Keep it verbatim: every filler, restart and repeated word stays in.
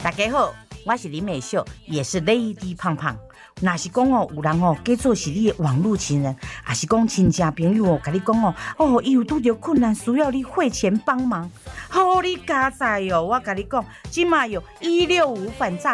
大家好，我是林美秀，也是 Lady 胖胖。若是讲哦，有人哦，假做是你的网络情人，还是讲亲戚朋友哦，甲你讲哦，哦，伊有拄着困难，需要你汇钱帮忙，好、哦，你加载哦，我甲你讲，即马有一六五反诈